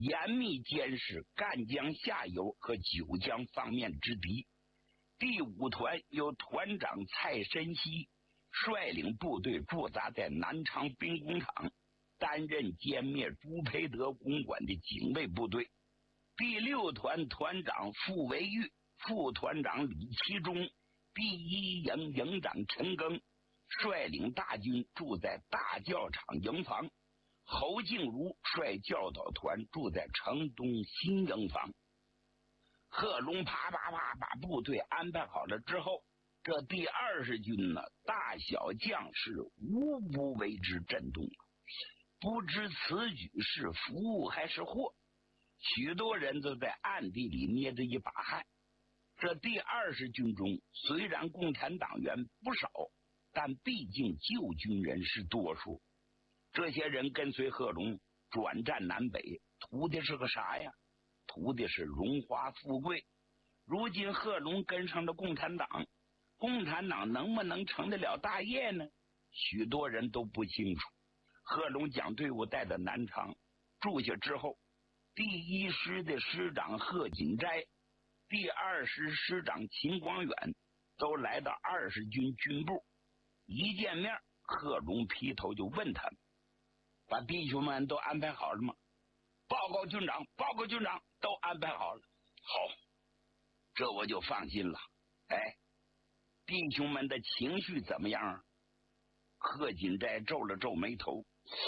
严密监视赣江下游和九江方面之敌。第5团由团长蔡申熙率领部队驻扎在南昌兵工厂，担任歼灭朱培德公馆的警卫部队。第6团团长傅维玉、副团长李其忠、第1营营长陈庚率领大军住在大教场营房，侯静茹率教导团住在城东新营房。贺龙啪把部队安排好了之后，这第20军呢，大小将士无不为之震动，不知此举是福还是祸。许多人都在暗地里捏着一把汗。这第20军中虽然共产党员不少，但毕竟旧军人是多数。这些人跟随贺龙转战南北，图的是个啥呀？图的是荣华富贵。如今贺龙跟上了共产党，共产党能不能成得了大业呢？许多人都不清楚。贺龙将队伍带到南昌，住下之后，第1师的师长贺锦斋、第2师师长秦光远都来到20军军部。一见面，贺龙劈头就问他们：把弟兄们都安排好了吗？报告军长，报告军长，都安排好了。好，这我就放心了。哎，弟兄们的情绪怎么样？贺锦斋皱了皱眉头，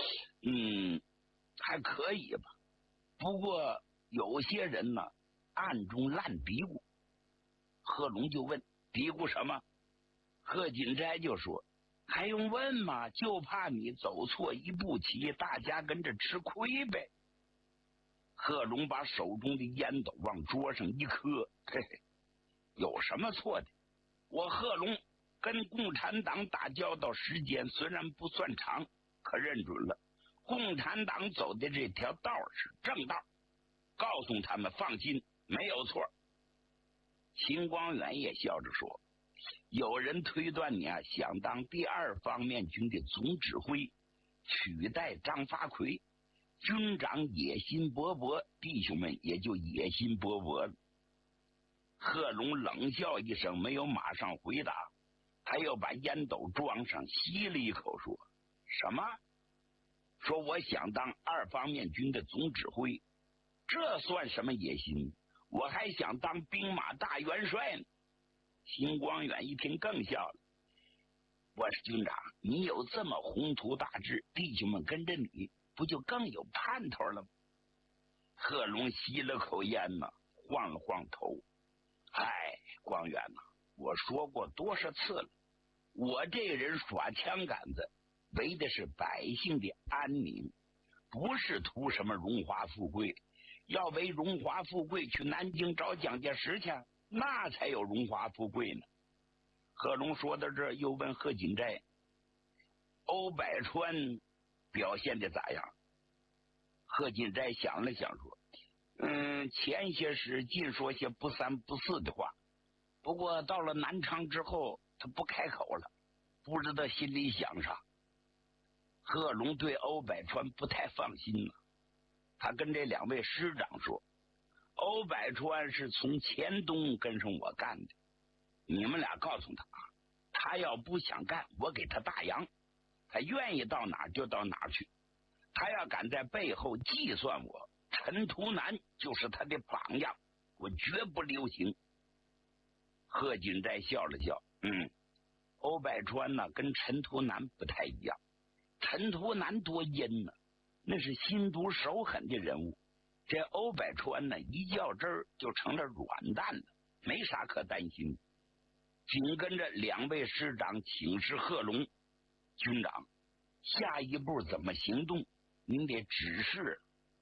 还可以吧。不过有些人呢，暗中烂嘀咕。贺龙就问：嘀咕什么？贺锦斋就说：还用问吗？就怕你走错一步棋，大家跟着吃亏呗。贺龙把手中的烟斗往桌上一磕，嘿嘿，有什么错的？我贺龙跟共产党打交道时间虽然不算长，可认准了共产党走的这条道是正道，告诉他们放心，没有错。秦光远也笑着说：有人推断你想当第2方面军的总指挥，取代张发奎。军长野心勃勃，弟兄们也就野心勃勃了。贺龙冷笑一声，没有马上回答，他又把烟斗装上，吸了一口，说：什么？说我想当2方面军的总指挥，这算什么野心？我还想当兵马大元帅呢。秦光远一听更笑了：我是军长，你有这么宏图大志，弟兄们跟着你，不就更有盼头了吗？贺龙吸了口烟呢，晃了晃头：哎，光远呐，我说过多少次了，我这个人耍枪杆子，为的是百姓的安宁，不是图什么荣华富贵。要为荣华富贵，去南京找蒋介石去，那才有荣华富贵呢。贺龙说到这儿，又问贺锦斋：欧百川表现的咋样？贺锦斋想了想说：前些时尽说些不三不四的话，不过到了南昌之后，他不开口了，不知道心里想啥。贺龙对欧百川不太放心了，他跟这2位师长说：欧百川是从前东跟上我干的，你们俩告诉他，他要不想干，我给他大洋，他愿意到哪儿就到哪儿去。他要敢在背后计算我，陈图南就是他的榜样，我绝不留情。贺锦斋笑了笑：欧百川呢，跟陈图南不太一样。陈图南多阴呢，那是心毒手狠的人物。这欧百川呢，一较真儿就成了软蛋了，没啥可担心。紧跟着2位师长请示贺龙：军长，下一步怎么行动？您得指示。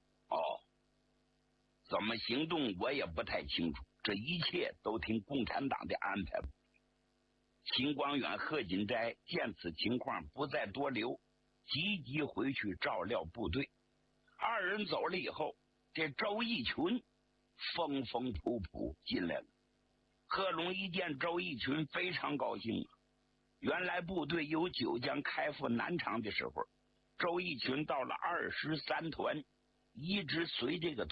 怎么行动我也不太清楚，这一切都听共产党的安排。秦光远、贺锦斋见此情况，不再多留，急急回去照料部队。2人走了以后，这周逸群风风扑扑进来了。贺龙一见周逸群非常高兴。原来部队由九江开赴南昌的时候，周逸群到了2师3团， 一直随这个